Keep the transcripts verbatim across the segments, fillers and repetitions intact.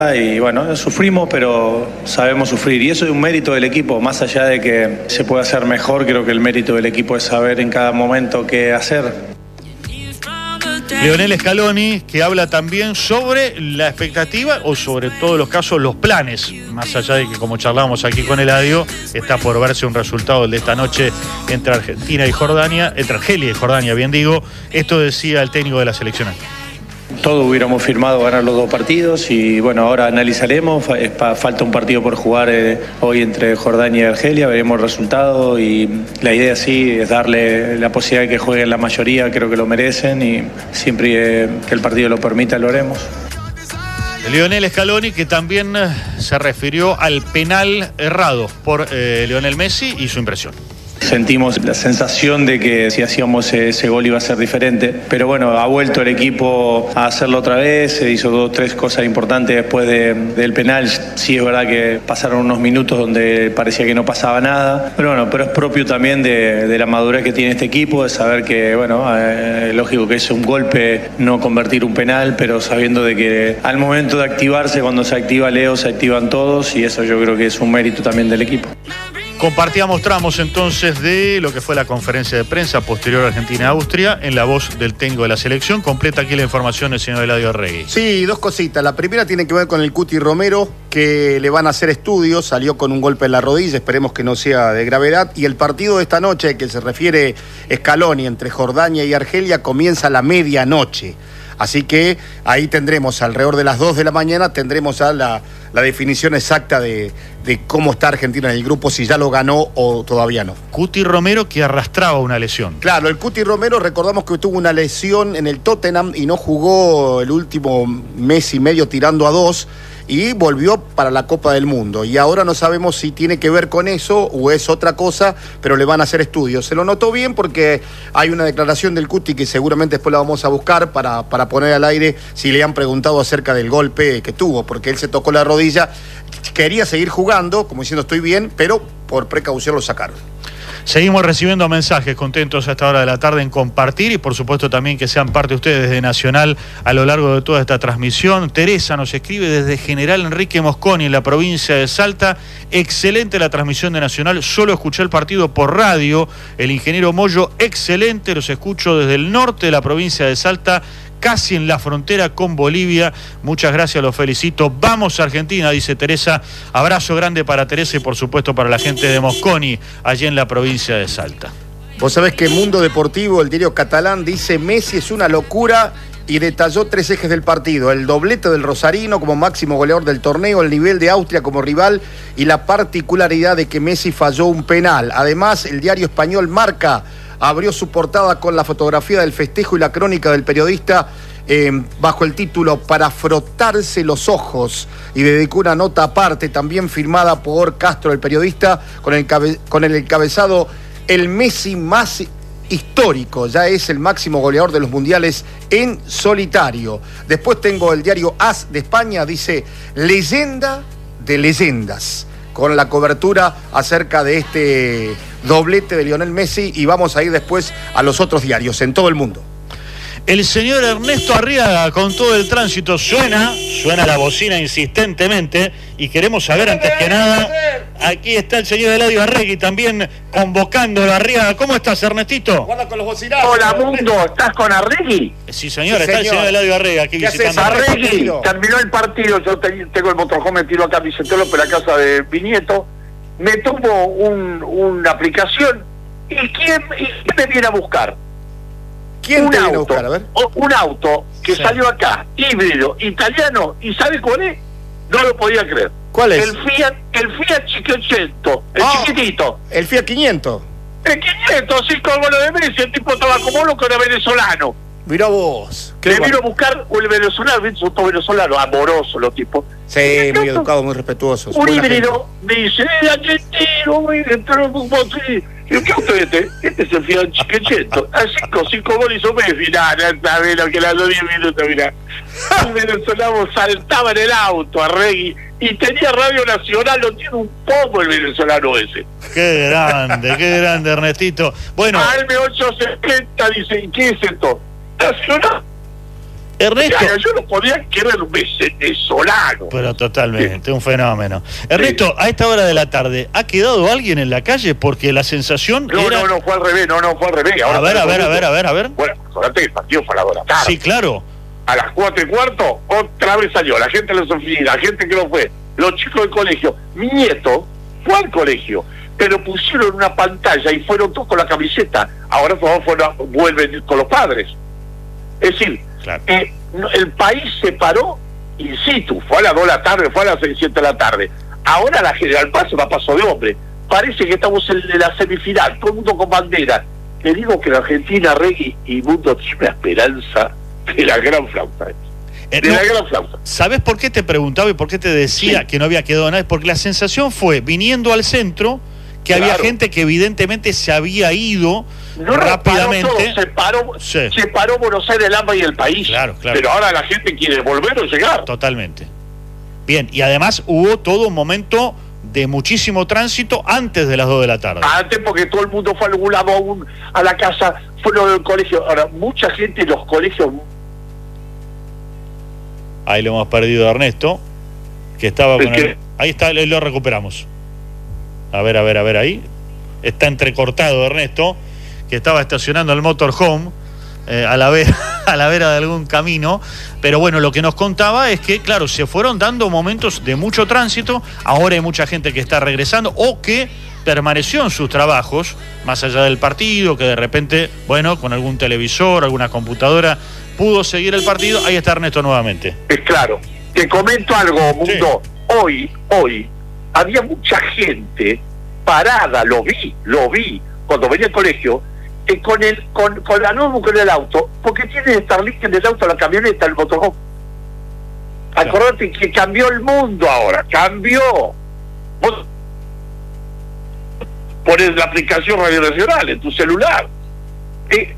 Y bueno, sufrimos, pero sabemos sufrir. Y eso es un mérito del equipo. Más allá de que se pueda hacer mejor, creo que el mérito del equipo es saber en cada momento qué hacer. Lionel Scaloni, que habla también sobre la expectativa o sobre todos los casos los planes, más allá de que, como charlábamos aquí con Eladio, está por verse un resultado de esta noche entre Argentina y Jordania, entre Argelia y Jordania, bien digo. Esto decía el técnico de la selección. Todos hubiéramos firmado ganar los dos partidos y bueno, ahora analizaremos. Falta un partido por jugar eh, hoy entre Jordania y Argelia, veremos el resultado y la idea sí es darle la posibilidad de que jueguen la mayoría, creo que lo merecen y siempre eh, que el partido lo permita lo haremos. Lionel Scaloni, que también se refirió al penal errado por eh, Lionel Messi y su impresión. Sentimos la sensación de que si hacíamos ese gol iba a ser diferente, pero bueno, ha vuelto el equipo a hacerlo otra vez, se hizo dos o tres cosas importantes después de, del penal. Sí es verdad que pasaron unos minutos donde parecía que no pasaba nada, pero bueno, pero es propio también de, de la madurez que tiene este equipo, de saber que, bueno, eh, lógico que es un golpe no convertir un penal, pero sabiendo de que al momento de activarse, cuando se activa Leo, se activan todos y eso yo creo que es un mérito también del equipo. Compartíamos tramos entonces de lo que fue la conferencia de prensa posterior a Argentina-Austria en la voz del técnico de la selección. Completa aquí la información el señor Eladio Arregui. Sí, dos cositas. La primera tiene que ver con el Cuti Romero, que le van a hacer estudios. Salió con un golpe en la rodilla, esperemos que no sea de gravedad. Y el partido de esta noche, que se refiere Scaloni entre Jordania y Argelia, comienza a la medianoche. Así que ahí tendremos, alrededor de las dos de la mañana, tendremos a la, la definición exacta de, de cómo está Argentina en el grupo, si ya lo ganó o todavía no. Cuti Romero, que arrastraba una lesión. Claro, el Cuti Romero, recordamos que tuvo una lesión en el Tottenham y no jugó el último mes y medio tirando a dos, y volvió para la Copa del Mundo. Y ahora no sabemos si tiene que ver con eso o es otra cosa, pero le van a hacer estudios. Se lo notó bien porque hay una declaración del Cuti que seguramente después la vamos a buscar para, para poner al aire si le han preguntado acerca del golpe que tuvo, porque él se tocó la rodilla, quería seguir jugando, como diciendo estoy bien, pero por precaución lo sacaron. Seguimos recibiendo mensajes, contentos a esta hora de la tarde en compartir y por supuesto también que sean parte ustedes de Nacional a lo largo de toda esta transmisión. Teresa nos escribe desde General Enrique Mosconi en la provincia de Salta. Excelente la transmisión de Nacional, solo escuché el partido por radio. El ingeniero Moyo, excelente, los escucho desde el norte de la provincia de Salta, casi en la frontera con Bolivia. Muchas gracias, los felicito. Vamos a Argentina, dice Teresa. Abrazo grande para Teresa y por supuesto para la gente de Mosconi, allí en la provincia de Salta. Vos sabés que Mundo Deportivo, el diario catalán, dice Messi es una locura y detalló tres ejes del partido: el doblete del Rosarino como máximo goleador del torneo, el nivel de Austria como rival y la particularidad de que Messi falló un penal. Además, el diario español Marca abrió su portada con la fotografía del festejo y la crónica del periodista eh, bajo el título Para frotarse los ojos, y dedicó una nota aparte también firmada por Castro, el periodista, con el, cabe, con el encabezado el Messi más histórico, ya es el máximo goleador de los mundiales en solitario. Después tengo el diario AS de España, dice leyenda de leyendas, con la cobertura acerca de este doblete de Lionel Messi, y vamos a ir después a los otros diarios en todo el mundo. El señor Ernesto Arriaga, con todo el tránsito, suena, suena la bocina insistentemente y queremos saber antes que nada, aquí está el señor Eladio Arregui también convocándolo a Arriaga. ¿Cómo estás, Ernestito? Guarda con los bocinazos. Hola, mundo, ¿estás con Arregui? Sí, señor, sí, está señor. el señor Eladio Arregui aquí visitando. Arregui, terminó el partido, yo te, tengo el motorhome, tiro acá a Vicente López, la casa de Viñeto, me tomo un, una aplicación y ¿quién, y ¿quién me viene a buscar? ¿Quién un te viene auto, a buscar? A ver. un auto que sí. salió acá, híbrido, italiano, ¿y sabe cuál es? No lo podía creer. ¿Cuál es? El Fiat, el Fiat Cinquecento, el oh, chiquitito. El Fiat quinientos. El quinientos, sí, con lo de Messi, el tipo estaba como loco, era venezolano. Mirá vos. Le vino a buscar el venezolano, todo venezolano, amoroso los tipos. Sí, muy educados, muy respetuosos. Un híbrido, me dice, eh, argentino, muy dentro un poco así. Y yo, ¿qué auto es este? Este es el Fiat Cinquecento. A cinco, cinco goles hizo Messi, nada, nada, lo que le dado diez minutos, mirá. El venezolano saltaba en el auto, Arregui, y tenía Radio Nacional, lo tiene un poco el venezolano ese. Qué grande, qué grande, Ernestito. Bueno. A M ochocientos setenta dice, ¿y qué es esto? Nacional. Ernesto. O sea, yo no podía querer un venezolano. Pero totalmente, sí. Un fenómeno. Ernesto, sí. A esta hora de la tarde, ¿ha quedado alguien en la calle? Porque la sensación No, era... no, no, fue al revés, no, no, fue al revés. Ahora a ver, a ver, a ver, a ver, a ver. Bueno, acordate que el partido fue a la hora tarde. Sí, claro. A las cuatro y cuarto, otra vez salió. La gente de las oficinas, la gente que no fue. Los chicos del colegio. Mi nieto fue al colegio, pero pusieron una pantalla y fueron todos con la camiseta. Ahora todos fueron, vuelven con los padres. Es decir, claro. eh, el país se paró in situ. Fue a las dos de la tarde, fue a las seis, siete de la tarde. Ahora la General Paz se va a paso de hombre. Parece que estamos en la semifinal, todo el mundo con bandera. Le digo que la Argentina, Regui y Mundo tiene una esperanza de la gran flauta. Eh, no, ¿sabes por qué te preguntaba y por qué te decía sí. que no había quedado nada? Porque la sensación fue, viniendo al centro, que claro. había gente que evidentemente se había ido no, rápidamente. Todo, se, paró, sí. se paró Buenos Aires, el AMBA y el país. Claro, claro. Pero ahora la gente quiere volver o llegar. Totalmente. Bien, y además hubo todo un momento de muchísimo tránsito antes de las dos de la tarde. Antes, porque todo el mundo fue a algún lado, a, un, a la casa, fueron al colegio. Ahora, mucha gente en los colegios... Ahí lo hemos perdido a Ernesto, que estaba con el... Ahí está, lo recuperamos. A ver, a ver, a ver, ahí. Está entrecortado Ernesto, que estaba estacionando el motorhome eh, a la vera, a la vera de algún camino. Pero bueno, lo que nos contaba es que, claro, se fueron dando momentos de mucho tránsito. Ahora hay mucha gente que está regresando o que permaneció en sus trabajos, más allá del partido, que de repente, bueno, con algún televisor, alguna computadora... pudo seguir el partido. Ahí está Ernesto nuevamente. Es claro. Te comento algo, Mundo. Sí. Hoy, hoy, había mucha gente parada, lo vi, lo vi, cuando venía al colegio, eh, con el con, con la notebook en el auto, porque tiene Starlink en el auto, la camioneta, el motorhome. Claro. Acordate que cambió el mundo ahora, cambió. Vos pones la aplicación Radio Nacional en tu celular. Eh,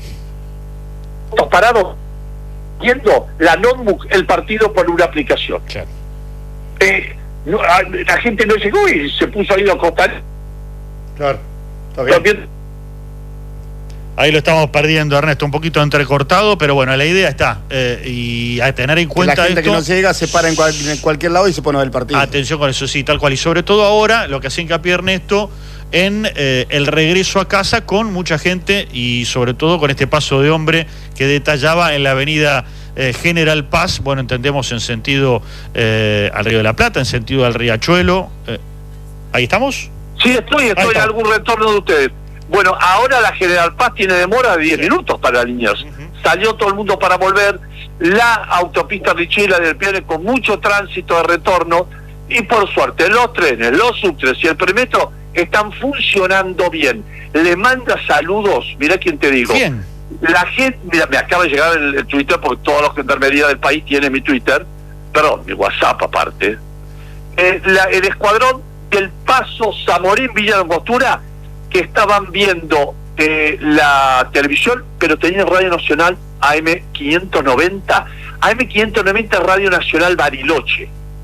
parados viendo la notebook, el partido por una aplicación. Claro. Eh, no, la gente no llegó y se puso ahí a acostar. Claro, está bien. También... Ahí lo estamos perdiendo, Ernesto, un poquito entrecortado, pero bueno, la idea está. Eh, y a tener en cuenta la gente esto, que no llega se para en, cual, en cualquier lado y se pone a ver el partido. Atención con eso, sí, tal cual. Y sobre todo ahora, lo que hace hincapié Ernesto, en eh, el regreso a casa con mucha gente y sobre todo con este paso de hombre que detallaba en la avenida eh, General Paz, bueno, entendemos en sentido eh, al Río de la Plata, en sentido al Riachuelo. Eh, ¿Ahí estamos? Sí, estoy, estoy en algún retorno de ustedes. Bueno, ahora la General Paz tiene demora de diez minutos para alinearse. Uh-huh. Salió todo el mundo para volver. La autopista Richela del Piane con mucho tránsito de retorno y por suerte los trenes, los subtrenes y el premetro están funcionando bien. Le manda saludos, mirá quién te digo. Bien. La gente, mira, me acaba de llegar el, el Twitter porque todos los gendarmería del país tienen mi Twitter, perdón, mi WhatsApp aparte. Eh, la, el escuadrón del Paso Zamorín Villa de Angostura, que estaban viendo eh, la televisión, pero tenían Radio Nacional A M quinientos noventa, A M quinientos noventa Radio Nacional Bariloche.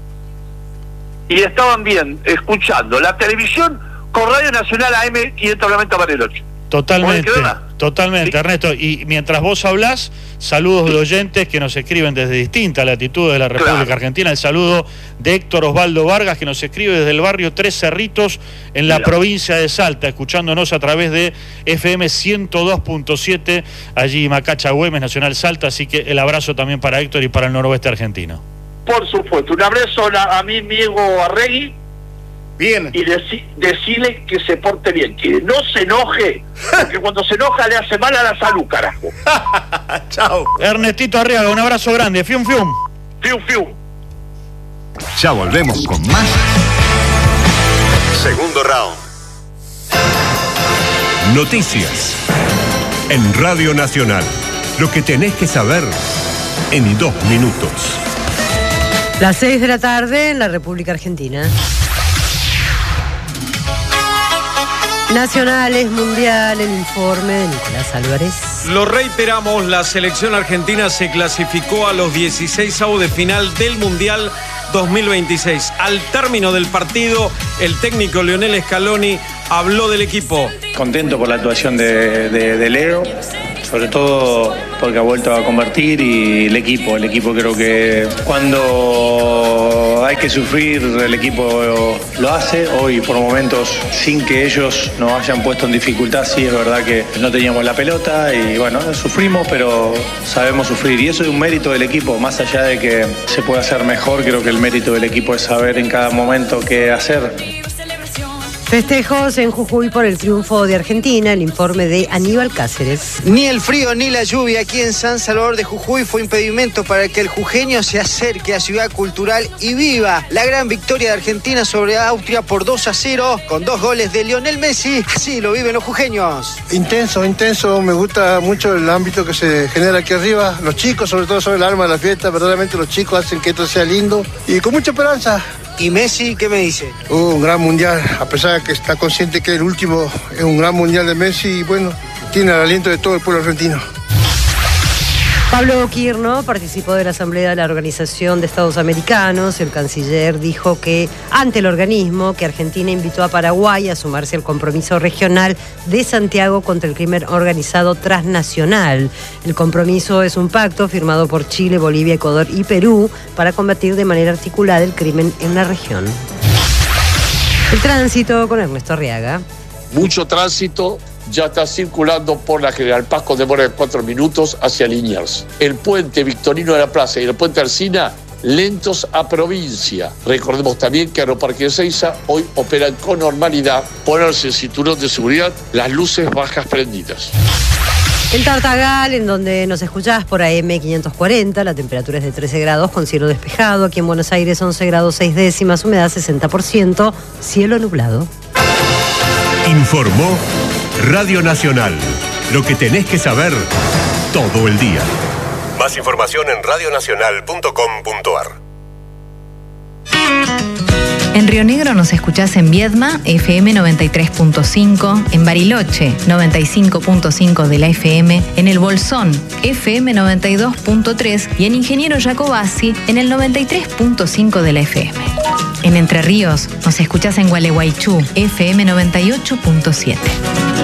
Y estaban bien, escuchando la televisión con Radio Nacional A M quinientos noventa Bariloche. Totalmente, totalmente, ¿sí? Ernesto. Y mientras vos hablás, saludos de oyentes que nos escriben desde distintas latitudes de la República claro. Argentina. El saludo de Héctor Osvaldo Vargas, que nos escribe desde el barrio Tres Cerritos, en la Mira. provincia de Salta, escuchándonos a través de F M ciento dos punto siete, allí Macacha, Güemes, Nacional Salta. Así que el abrazo también para Héctor y para el noroeste argentino. Por supuesto, un abrazo a, a mí, Miego Arregui. Bien. Y deci decirle que se porte bien, que no se enoje, porque cuando se enoja le hace mal a la salud, carajo. Chao. Ernestito Arriaga, un abrazo grande. Fium, fium. Fium, fium. Ya volvemos con más. Segundo round. Noticias. En Radio Nacional. Lo que tenés que saber en dos minutos. Las seis de la tarde en la República Argentina. Nacionales, mundial, el informe de Nicolás Álvarez. Lo reiteramos, la selección argentina se clasificó a los dieciseisavos de final del Mundial dos mil veintiséis. Al término del partido, el técnico Lionel Scaloni habló del equipo. Contento por la actuación de, de, de Leo. sobre todo porque ha vuelto a convertir y el equipo, el equipo creo que cuando hay que sufrir el equipo lo hace. Hoy por momentos sin que ellos nos hayan puesto en dificultad, sí es verdad que no teníamos la pelota y bueno, sufrimos, pero sabemos sufrir y eso es un mérito del equipo, más allá de que se pueda hacer mejor, creo que el mérito del equipo es saber en cada momento qué hacer. Festejos en Jujuy por el triunfo de Argentina, el informe de Aníbal Cáceres. Ni el frío ni la lluvia aquí en San Salvador de Jujuy fue impedimento para que el jujeño se acerque a Ciudad Cultural y viva la gran victoria de Argentina sobre Austria por dos a cero con dos goles de Lionel Messi. Así lo viven los jujeños. Intenso, intenso, me gusta mucho el ámbito que se genera aquí arriba. Los chicos, sobre todo, son el alma de la fiesta. Verdaderamente los chicos hacen que esto sea lindo y con mucha esperanza. ¿Y Messi qué me dice? Uh, un gran mundial, a pesar de que está consciente que el último es un gran mundial de Messi y bueno, tiene el aliento de todo el pueblo argentino. Pablo Quirno participó de la Asamblea de la Organización de Estados Americanos. El canciller dijo que ante el organismo que Argentina invitó a Paraguay a sumarse al compromiso regional de Santiago contra el crimen organizado transnacional. El compromiso es un pacto firmado por Chile, Bolivia, Ecuador y Perú para combatir de manera articulada el crimen en la región. El tránsito con Ernesto Arriaga. Mucho tránsito. Ya está circulando por la General Paz con demora de cuatro minutos hacia Liniers. El puente Victorino de la Plaza y el puente Alsina, lentos a provincia. Recordemos también que Aeroparque de Ezeiza hoy operan con normalidad. Ponerse el cinturón de seguridad, las luces bajas prendidas. En Tartagal, en donde nos escuchás por A M quinientos cuarenta, la temperatura es de trece grados con cielo despejado. Aquí en Buenos Aires once grados seis décimas, humedad sesenta por ciento, cielo nublado. Informó Radio Nacional. Lo que tenés que saber todo el día. Más información en radio nacional punto com punto a r. En Río Negro nos escuchás en Viedma, F M noventa y tres punto cinco, en Bariloche, noventa y cinco punto cinco de la F M, en El Bolsón, F M noventa y dos punto tres y en Ingeniero Jacobasi, en el noventa y tres punto cinco de la F M. En Entre Ríos nos escuchás en Gualeguaychú, F M noventa y ocho punto siete.